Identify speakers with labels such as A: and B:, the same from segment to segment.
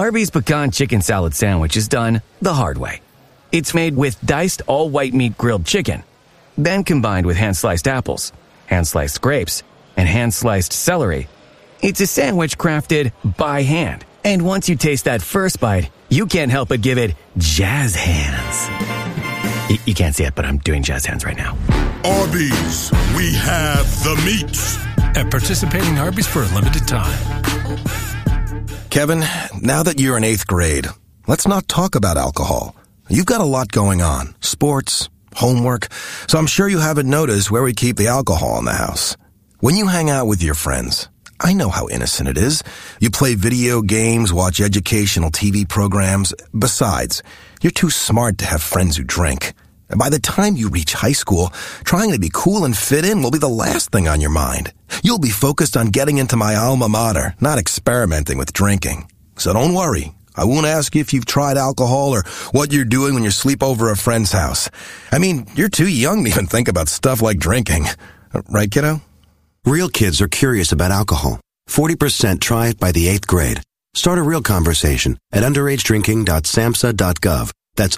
A: Arby's Pecan Chicken Salad Sandwich is done the hard way. It's made with diced all-white meat grilled chicken, then combined with hand-sliced apples, hand-sliced grapes, and hand-sliced celery. It's a sandwich crafted by hand. And once you taste that first bite, you can't help but give it jazz hands. You can't see it, but I'm doing jazz hands right now.
B: Arby's, we have the meats.
C: At participating Arby's for a limited time.
D: Kevin, now that you're in 8th grade, let's not talk about alcohol. You've got a lot going on. Sports, homework. So I'm sure you haven't noticed where we keep the alcohol in the house. When you hang out with your friends, I know how innocent it is. You play video games, watch educational TV programs. Besides, you're too smart to have friends who drink. And by the time you reach high school, trying to be cool and fit in will be the last thing on your mind. You'll be focused on getting into my alma mater, not experimenting with drinking. So don't worry. I won't ask you if you've tried alcohol or what you're doing when you sleep over a friend's house. I mean, you're too young to even think about stuff like drinking. Right, kiddo?
E: Real kids are curious about alcohol. 40% try it by the 8th grade. Start a real conversation at underagedrinking.samhsa.gov. That's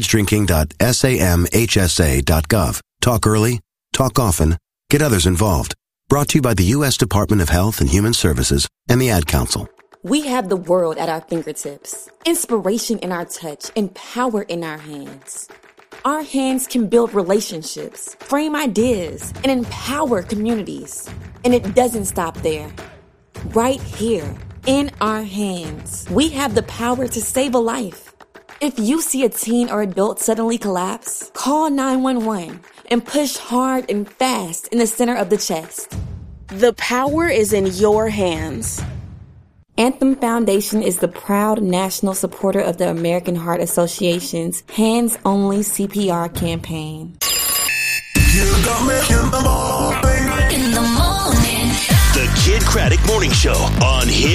E: underagedrinking.samhsa.gov. Talk early, talk often, get others involved. Brought to you by the U.S. Department of Health and Human Services and the Ad Council.
F: We have the world at our fingertips, inspiration in our touch, and power in our hands. Our hands can build relationships, frame ideas, and empower communities. And it doesn't stop there. Right here, in our hands, we have the power to save a life. If you see a teen or adult suddenly collapse, call 911 and push hard and fast in the center of the chest.
G: The power is in your hands.
F: Anthem Foundation is the proud national supporter of the American Heart Association's Hands Only CPR campaign.
B: You got me in the morning.
H: The Kid Craddock Morning Show on Hit